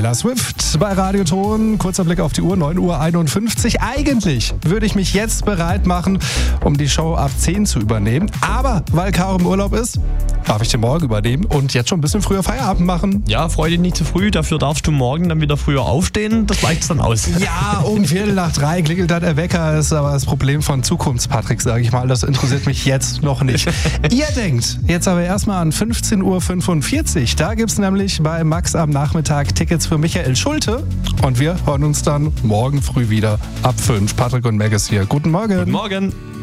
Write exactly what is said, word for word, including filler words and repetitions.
Taylor Swift bei Radioton. Kurzer Blick auf die Uhr, neun Uhr einundfünfzig. Eigentlich würde ich mich jetzt bereit machen, um die Show ab zehn zu übernehmen. Aber weil Caro im Urlaub ist, darf ich den morgen übernehmen und jetzt schon ein bisschen früher Feierabend machen. Ja, freu dich nicht zu früh, dafür darfst du morgen dann wieder früher aufstehen. Das gleicht es dann aus. Ja, um Viertel nach drei klingelt dann der Wecker. Ist aber das Problem von Zukunftspatrick, sage ich mal. Das interessiert mich jetzt noch nicht. Ihr denkt jetzt aber erstmal an fünfzehn Uhr fünfundvierzig. Da gibt es nämlich bei Max am Nachmittag Tickets für Michael Schulte. Und wir hören uns dann morgen früh wieder ab fünf. Patrick und Maggis hier. Guten Morgen. Guten Morgen.